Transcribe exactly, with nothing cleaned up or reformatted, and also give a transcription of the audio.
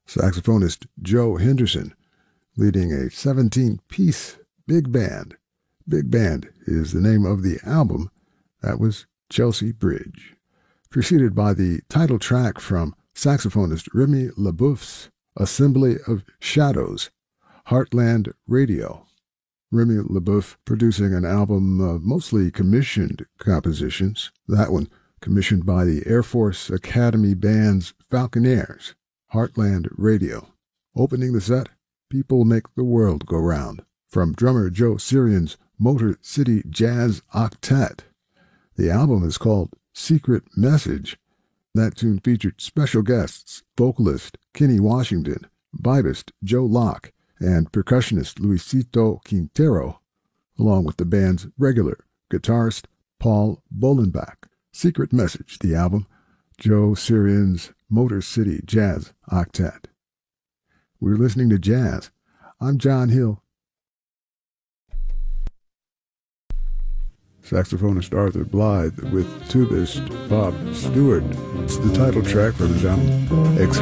saxophonist Joe Henderson, leading a seventeen-piece big band. Big Band is the name of the album. That was Chelsea Bridge, preceded by the title track from saxophonist Remy LaBeouf's Assembly of Shadows, Heartland Radio. Remy LaBeouf producing an album of mostly commissioned compositions, that one commissioned by the Air Force Academy Band's Falconeers, Heartland Radio. Opening the set, People Make the World Go Round, from drummer Joe Sirian's Motor City Jazz Octet. The album is called Secret Message. That tune featured special guests, vocalist Kenny Washington, vibist Joe Locke, and percussionist Luisito Quintero, along with the band's regular guitarist Paul Bolenbach. Secret Message, the album, Joe Sirian's Motor City Jazz Octet. We're listening to jazz. I'm John Hill. Saxophonist Arthur Blythe with tubist Bob Stewart. It's the title track from his album, Ex